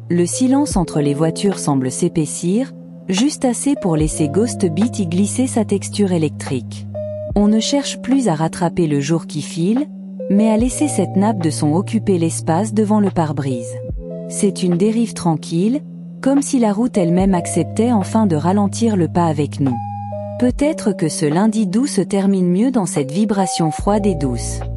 Le silence entre les voitures semble s'épaissir, juste assez pour laisser Ghost Beat y glisser sa texture électrique. On ne cherche plus à rattraper le jour qui file, mais à laisser cette nappe de son occuper l'espace devant le pare-brise. C'est une dérive tranquille, comme si la route elle-même acceptait enfin de ralentir le pas avec nous. Peut-être que ce lundi doux se termine mieux dans cette vibration froide et douce.